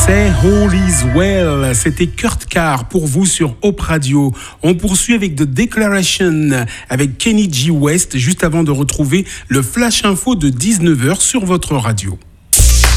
Say All Is Well, c'était Kurt Carr pour vous sur Hope Radio. On poursuit avec The Declaration avec Kenny G. West juste avant de retrouver le Flash Info de 19h sur votre radio.